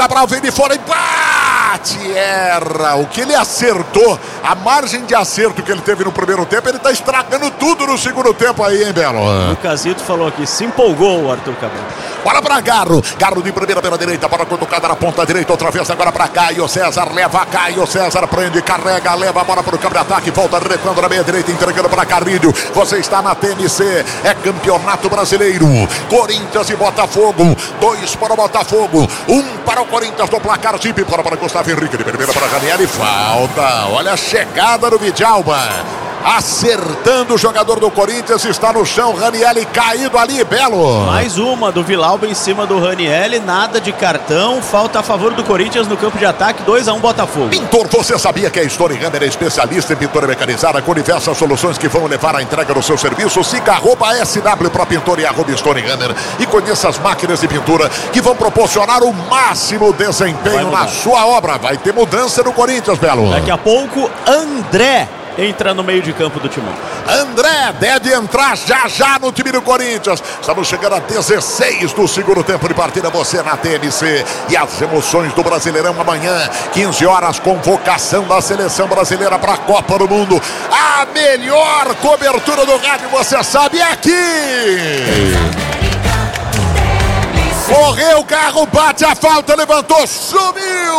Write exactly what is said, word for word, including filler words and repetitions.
Cabral vem de fora e bate, erra. O que ele acertou, a margem de acerto que ele teve no primeiro tempo, ele tá estragando tudo no segundo tempo aí, hein, Belo? O Casito falou aqui, se empolgou o Arthur Cabral. Bola pra Garro, Garro de primeira pela direita, bola colocada na ponta direita, outra vez agora pra Caio César, leva Caio César, prende, carrega, leva a bola pro campo de ataque, volta recuando na meia direita, entregando pra Carrilho. Você está na T N C, é campeonato brasileiro, Corinthians e Botafogo, dois para o Botafogo, um para o Corinthians do placar, Chip para para Gustavo Henrique, de primeira para Ranieri, falta, olha a chegada do Vidalba. Acertando o jogador do Corinthians, está no chão, Ranieri caído ali, Belo. Mais uma do Vilauba em cima do Ranieri, nada de cartão, falta a favor do Corinthians no campo de ataque, dois a um Botafogo. Pintor, você sabia que a Stone Hammer é especialista em pintura mecanizada com diversas soluções que vão levar à entrega do seu serviço? Siga arroba S W Pro Pintor e arroba Stone Hammer e conheça as máquinas de pintura que vão proporcionar o máximo desempenho na sua obra. Vai ter mudança no Corinthians, Belo. Daqui a pouco, André entra no meio de campo do Timão. André deve entrar já já no time do Corinthians. Estamos chegando a dezesseis do segundo tempo de partida. Você na T N C e as emoções do Brasileirão amanhã, quinze horas, convocação da seleção brasileira para a Copa do Mundo. A melhor cobertura do rádio, você sabe, é aqui. Correu o carro, bate a falta, levantou, subiu.